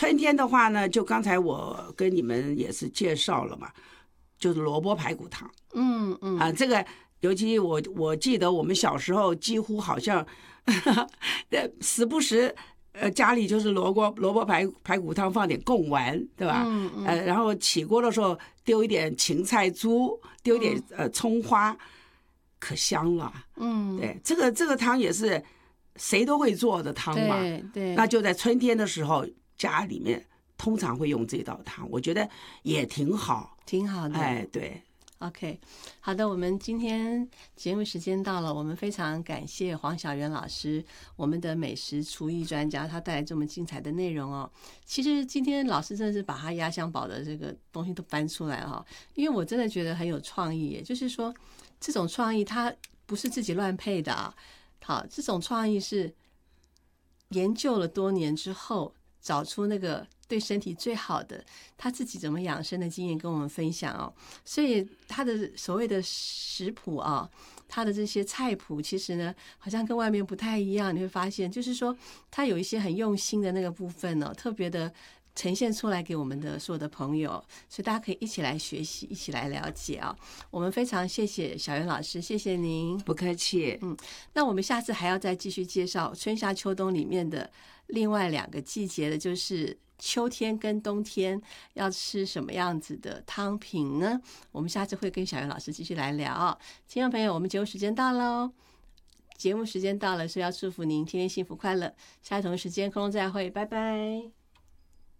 春天的话呢，就刚才我跟你们也是介绍了嘛，就是萝卜排骨汤。这个尤其我记得我们小时候几乎好像时不时家里就是萝卜排骨汤放点贡丸，对吧？然后起锅的时候丢一点芹菜珠，丢一点葱花，可香了。对，这个汤也是谁都会做的汤嘛。 对， 那就在春天的时候，家里面通常会用这道汤，我觉得也挺好， 挺好的。 哎，对。 OK， 好的，我们今天节目时间到了，我们非常感谢黄小媛老师，我们的美食厨艺专家，他带来这么精彩的内容哦。其实今天老师真的是把他压箱宝的这个东西都搬出来了哈，因为我真的觉得很有创意耶，就是说这种创意它不是自己乱配的啊，好，这种创意是研究了多年之后找出那个对身体最好的，他自己怎么养生的经验跟我们分享哦。所以他的所谓的食谱啊，他的这些菜谱其实呢，好像跟外面不太一样。你会发现，就是说他有一些很用心的那个部分呢，特别的呈现出来给我们的所有的朋友，所以大家可以一起来学习，一起来了解啊。我们非常谢谢小媛老师，谢谢您， 不客气。 那我们下次还要再继续介绍春夏秋冬里面的另外2个季节的，就是秋天跟冬天要吃什么样子的汤品呢？我们下次会跟小媛老师继续来聊。听众朋友，我们节目时间到了，节目时间到了，所以要祝福您天天幸福快乐。下一同时间空中再会，拜拜。